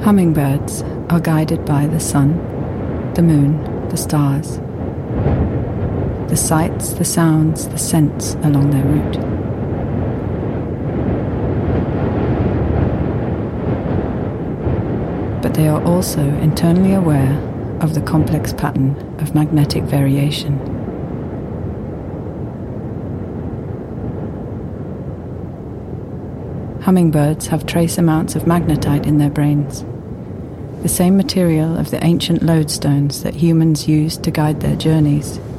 Hummingbirds are guided by the sun, the moon, the stars, the sights, the sounds, the scents along their route. But they are also internally aware of the complex pattern of magnetic variation. Hummingbirds have trace amounts of magnetite in their brains, the same material of the ancient lodestones that humans used to guide their journeys.